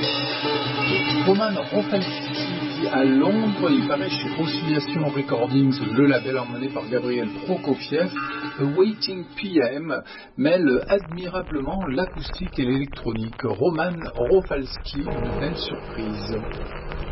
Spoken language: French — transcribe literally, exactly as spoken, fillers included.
Roman Rofalski à Londres, il paraît chez Oscillation Recordings, le label emmené par Gabriel Prokofiev. A Waiting P M mêle admirablement l'acoustique et l'électronique. Roman Rofalski, une belle surprise.